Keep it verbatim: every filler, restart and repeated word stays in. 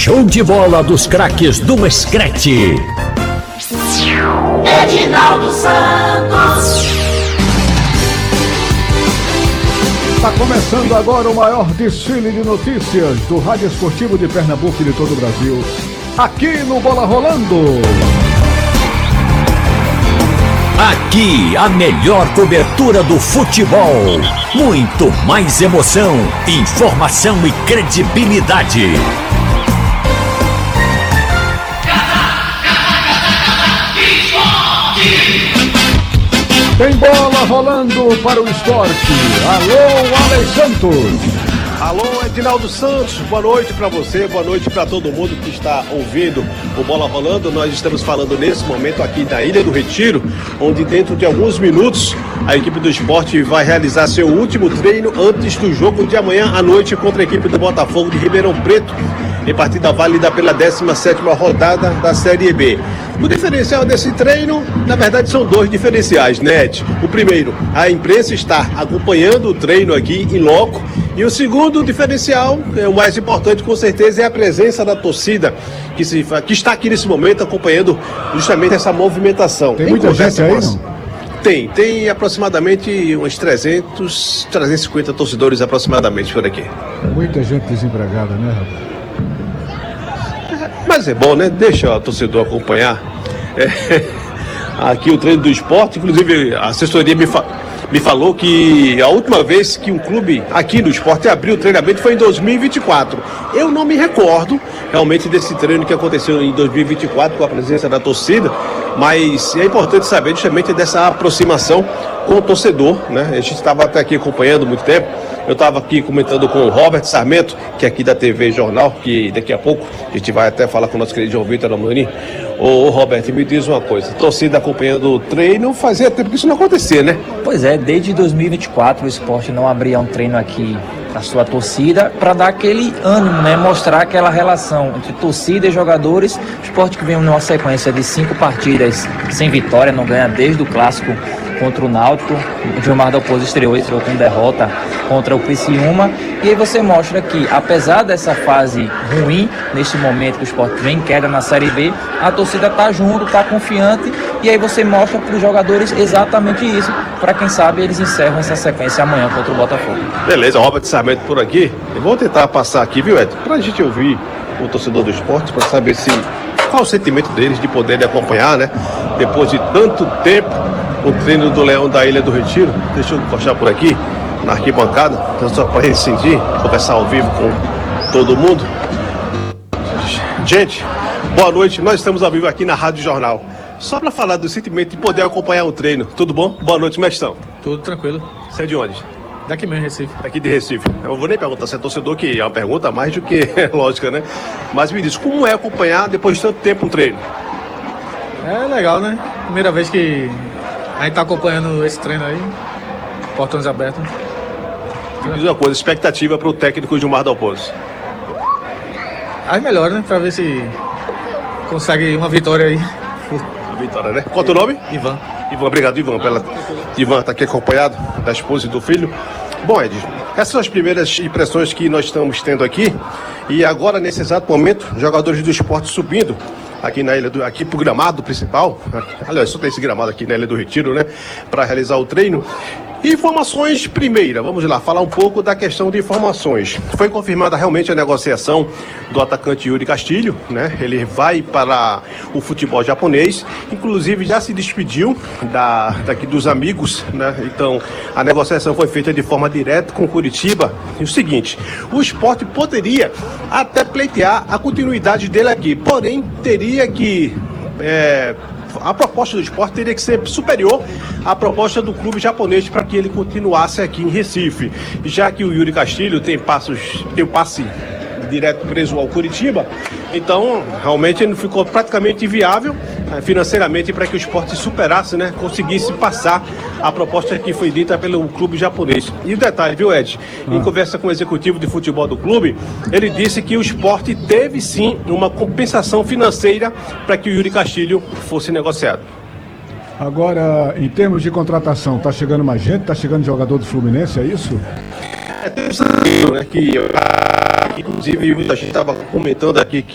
show de bola dos craques do Mescrete. Edinaldo Santos. Está começando agora o maior desfile de notícias do Rádio Esportivo de Pernambuco e de todo o Brasil, aqui no Bola Rolando. Aqui, a melhor cobertura do futebol. Muito mais emoção, informação e credibilidade. Tem bola rolando para o esporte. Alô, Alex Santos. Alô, Edinaldo Santos, boa noite para você, boa noite para todo mundo que está ouvindo o Bola Rolando. Nós estamos falando nesse momento aqui da Ilha do Retiro, onde dentro de alguns minutos a equipe do esporte vai realizar seu último treino antes do jogo de amanhã à noite contra a equipe do Botafogo de Ribeirão Preto, em partida válida pela décima sétima rodada da Série B. O diferencial desse treino, na verdade, são dois diferenciais, né, Ed? O primeiro, a imprensa está acompanhando o treino aqui em loco. E o segundo diferencial, é o mais importante com certeza, é a presença da torcida que, se, que está aqui nesse momento acompanhando justamente essa movimentação. Tem muita gente aí, não? Tem, tem aproximadamente uns trezentos, trezentos e cinquenta torcedores aproximadamente por aqui. Muita gente desempregada, né, rapaz? Mas é bom, né? Deixa o torcedor acompanhar. É, aqui o treino do esporte, inclusive a assessoria me, fa me falou que a última vez que um clube aqui no esporte abriu o treinamento foi em dois mil e vinte e quatro. Eu não me recordo realmente desse treino que aconteceu em dois mil e vinte e quatro com a presença da torcida, mas é importante saber justamente dessa aproximação com o torcedor, né? A gente estava até aqui acompanhando muito tempo. Eu estava aqui comentando com o Robert Sarmento, que é aqui da T V Jornal, que daqui a pouco a gente vai até falar com o nosso querido João Vitor Alamani. Ô, Robert, me diz uma coisa, torcida acompanhando o treino, fazia tempo que isso não acontecia, né? Pois é, desde dois mil e vinte e quatro o esporte não abria um treino aqui para sua torcida, para dar aquele ânimo, né? Mostrar aquela relação entre torcida e jogadores. O esporte que vem numa sequência de cinco partidas sem vitória, não ganha desde o clássico contra o Náutico. O Gilmar Dalpozo estreou, estreou com derrota contra o Criciúma. E aí você mostra que, apesar dessa fase ruim, neste momento que o esporte vem em queda na Série B, a torcida tá junto, tá confiante. E aí você mostra para os jogadores exatamente isso, para quem sabe eles encerram essa sequência amanhã contra o Botafogo. Beleza, Robert Sarmento por aqui. Eu vou tentar passar aqui, viu, Ed? Pra gente ouvir o torcedor do esporte, para saber se qual o sentimento deles de poderem acompanhar, né? Depois de tanto tempo, o treino do Leão da Ilha do Retiro. Deixa eu encostar por aqui, na arquibancada, só para a gente sentir, conversar ao vivo com todo mundo. Gente, boa noite, nós estamos ao vivo aqui na Rádio Jornal. Só para falar do sentimento de poder acompanhar o treino. Tudo bom? Boa noite, mestrão. Tudo tranquilo. Você é de onde? Daqui mesmo, Recife. Daqui de Recife. Eu vou nem perguntar se é torcedor, que é uma pergunta mais do que lógica, né? Mas me diz, como é acompanhar depois de tanto tempo um treino? É legal, né? Primeira vez que a gente tá acompanhando esse treino aí. Portões abertos. Me diz uma coisa, expectativa para o técnico Gilmar Dalpozo. Aí melhor, né? Pra ver se consegue uma vitória aí. A vitória, né? Qual é o teu nome? Ivan. Ivan, obrigado, Ivan. Pela... Ivan está aqui acompanhado da esposa e do filho. Bom, Ed, essas são as primeiras impressões que nós estamos tendo aqui. E agora, nesse exato momento, jogadores do esporte subindo aqui na ilha do, aqui pro gramado principal. Aliás, só tem esse gramado aqui na Ilha do Retiro, né? Para realizar o treino. Informações primeira, vamos lá, falar um pouco da questão de informações. Foi confirmada realmente a negociação do atacante Yuri Castilho, né? Ele vai para o futebol japonês, inclusive já se despediu da, daqui dos amigos, né? Então a negociação foi feita de forma direta com Curitiba. E o seguinte, o esporte poderia até pleitear a continuidade dele aqui, porém teria que... É, a proposta do esporte teria que ser superior à proposta do clube japonês para que ele continuasse aqui em Recife, já que o Yuri Castilho tem passos, tem o passe direto preso ao Curitiba, então realmente ele ficou praticamente inviável eh, financeiramente para que o esporte superasse, né, conseguisse passar a proposta que foi dita pelo clube japonês. E o detalhe, viu, Ed? Ah. Em conversa com o executivo de futebol do clube, ele disse que o esporte teve sim uma compensação financeira para que o Yuri Castilho fosse negociado. Agora, em termos de contratação, tá chegando mais gente? Tá chegando jogador do Fluminense, é isso? É, tem um sentido, né, que, inclusive, muita gente estava comentando aqui que